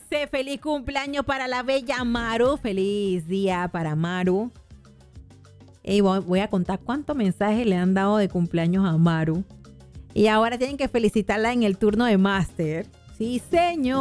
dice feliz cumpleaños para la bella Maru. Feliz día para Maru. Ey, voy a contar cuántos mensajes le han dado de cumpleaños a Maru. Y ahora tienen que felicitarla en el turno de máster. Sí, señor.